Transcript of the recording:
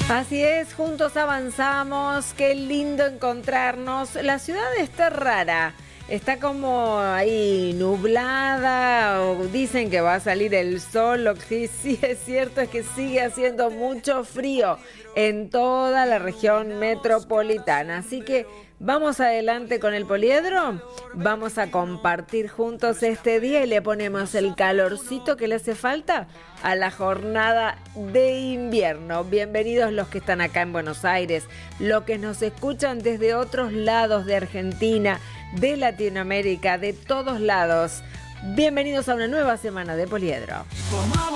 Así es, juntos avanzamos, qué lindo encontrarnos. La ciudad está rara, está como ahí nublada, o dicen que va a salir el sol. Lo que sí es cierto es que sigue haciendo mucho frío en toda la región metropolitana. Así que vamos adelante con el poliedro, vamos a compartir juntos este día y le ponemos el calorcito que le hace falta a la jornada de invierno. Bienvenidos los que están acá en Buenos Aires, los que nos escuchan desde otros lados de Argentina, de Latinoamérica, de todos lados. Bienvenidos a una nueva semana de Poliedro.